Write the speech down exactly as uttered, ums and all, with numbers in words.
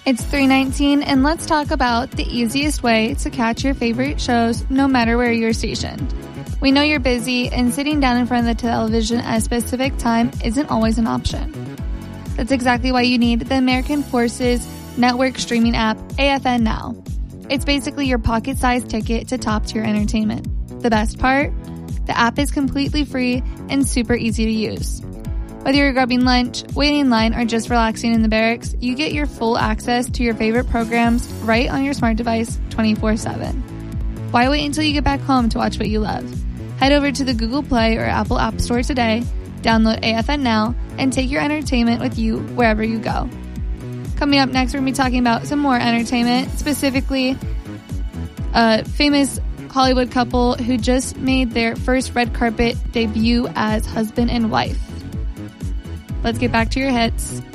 It's three nineteen, and let's talk about the easiest way to catch your favorite shows no matter where you're stationed. We know you're busy, and sitting down in front of the television at a specific time isn't always an option. That's exactly why you need the American Forces network streaming app, A F N Now. It's basically your pocket-sized ticket to top-tier entertainment. The best part? The app is completely free and super easy to use. Whether you're grabbing lunch, waiting in line, or just relaxing in the barracks, you get your full access to your favorite programs right on your smart device twenty-four seven. Why wait until you get back home to watch what you love? Head over to the Google Play or Apple App Store today, download A F N Now, and take your entertainment with you wherever you go. Coming up next, we're going to be talking about some more entertainment, specifically a famous Hollywood couple who just made their first red carpet debut as husband and wife. Let's get back to your hits.